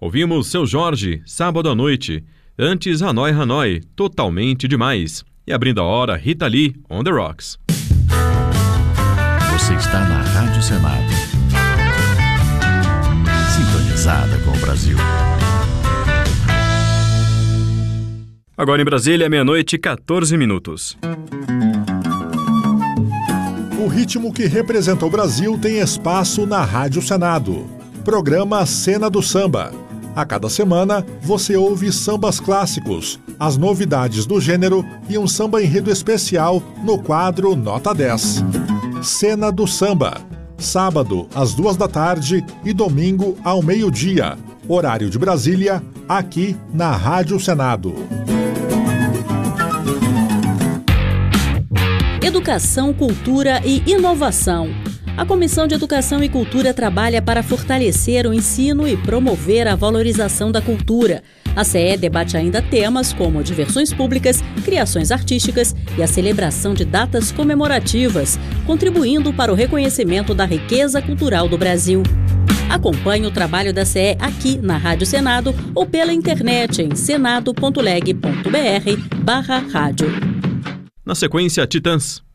Ouvimos Seu Jorge, Sábado à Noite. Antes, Hanoi Hanoi, Totalmente Demais. E abrindo a hora, Rita Lee, On The Rocks. Você está na Rádio Senado. Sintonizada com o Brasil. Agora em Brasília, 00:14. O ritmo que representa o Brasil tem espaço na Rádio Senado. Programa Cena do Samba. A cada semana, você ouve sambas clássicos, as novidades do gênero e um samba enredo especial no quadro Nota 10. Cena do Samba. Sábado, às 14h e domingo, ao 12h. Horário de Brasília, aqui na Rádio Senado. Educação, cultura e inovação. A Comissão de Educação e Cultura trabalha para fortalecer o ensino e promover a valorização da cultura. A CE debate ainda temas como diversões públicas, criações artísticas e a celebração de datas comemorativas, contribuindo para o reconhecimento da riqueza cultural do Brasil. Acompanhe o trabalho da CE aqui na Rádio Senado ou pela internet em senado.leg.br/rádio. Na sequência, Titãs.